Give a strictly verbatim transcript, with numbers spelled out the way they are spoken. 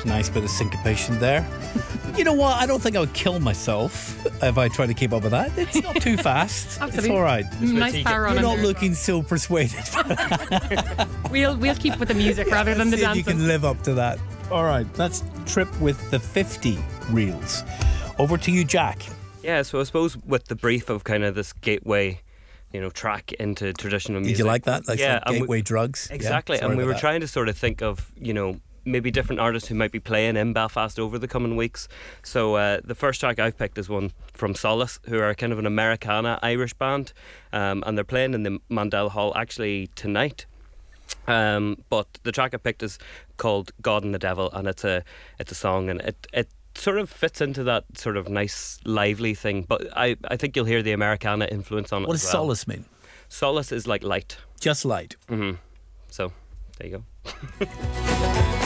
nice bit of syncopation there. You know what? I don't think I would kill myself if I try to keep up with that. It's not too fast. It's all right. Nice power on You're it not there. looking so persuaded. We'll we'll keep with the music rather than the See if dancing. you can live up to that. All right, that's Trip with the fifty reels. Over to you, Jack. Yeah, so I suppose with the brief of kind of this gateway, you know, track into traditional music. Did you like that? Like yeah, some and gateway we, drugs? Exactly, Yeah, sorry and we about were that. trying to sort of think of, you know, maybe different artists who might be playing in Belfast over the coming weeks. So uh, the first track I've picked is one from Solace, who are kind of an Americana Irish band, um, and they're playing in the Mandel Hall actually tonight. Um, but the track I picked is called God and the Devil, and it's a it's a song, and it it sort of fits into that sort of nice lively thing. But I, I think you'll hear the Americana influence on it. What as does well. solace mean? Solace is like light. Just light. Mm-hmm. So there you go.